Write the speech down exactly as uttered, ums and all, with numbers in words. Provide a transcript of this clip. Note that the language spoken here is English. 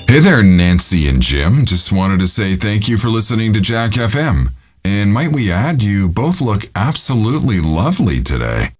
Hey there, Nancy and Jim. Just wanted to say thank you for listening to Jack F M. And might we add, you both look absolutely lovely today.